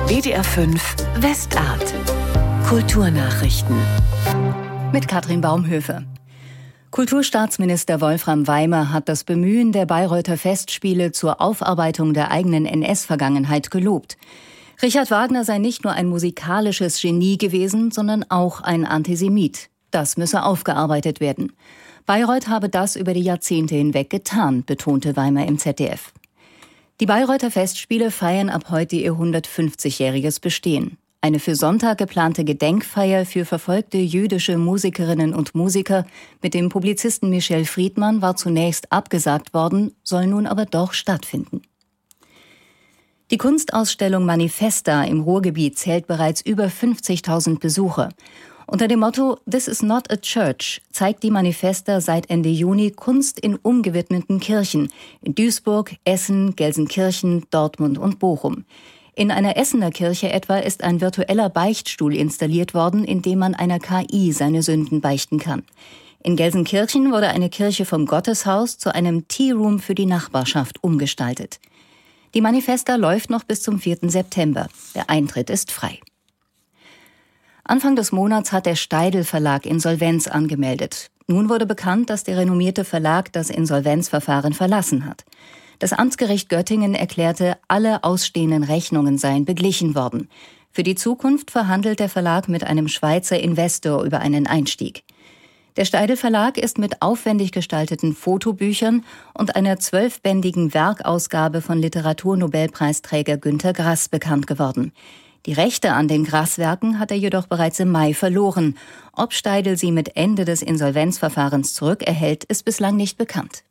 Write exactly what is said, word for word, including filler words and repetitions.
B D R fünf Westart. Kulturnachrichten. Mit Katrin Baumhöfe. Kulturstaatsminister Wolfram Weimer hat das Bemühen der Bayreuther Festspiele zur Aufarbeitung der eigenen N S-Vergangenheit gelobt. Richard Wagner sei nicht nur ein musikalisches Genie gewesen, sondern auch ein Antisemit. Das müsse aufgearbeitet werden. Bayreuth habe das über die Jahrzehnte hinweg getan, betonte Weimer im Z D F. Die Bayreuther Festspiele feiern ab heute ihr hundertfünfzigjähriges Bestehen. Eine für Sonntag geplante Gedenkfeier für verfolgte jüdische Musikerinnen und Musiker mit dem Publizisten Michel Friedmann war zunächst abgesagt worden, soll nun aber doch stattfinden. Die Kunstausstellung Manifesta im Ruhrgebiet zählt bereits über fünfzigtausend Besucher. Unter dem Motto "This is not a church" zeigt die Manifesta seit Ende Juni Kunst in umgewidmeten Kirchen in Duisburg, Essen, Gelsenkirchen, Dortmund und Bochum. In einer Essener Kirche etwa ist ein virtueller Beichtstuhl installiert worden, in dem man einer K I seine Sünden beichten kann. In Gelsenkirchen wurde eine Kirche vom Gotteshaus zu einem Tea-Room für die Nachbarschaft umgestaltet. Die Manifesta läuft noch bis zum vierten September. Der Eintritt ist frei. Anfang des Monats hat der Steidl Verlag Insolvenz angemeldet. Nun wurde bekannt, dass der renommierte Verlag das Insolvenzverfahren verlassen hat. Das Amtsgericht Göttingen erklärte, alle ausstehenden Rechnungen seien beglichen worden. Für die Zukunft verhandelt der Verlag mit einem Schweizer Investor über einen Einstieg. Der Steidl Verlag ist mit aufwendig gestalteten Fotobüchern und einer zwölfbändigen Werkausgabe von Literaturnobelpreisträger Günter Grass bekannt geworden. Die Rechte an den Grass-Werken hat er jedoch bereits im Mai verloren. Ob Steidl sie mit Ende des Insolvenzverfahrens zurückerhält, ist bislang nicht bekannt.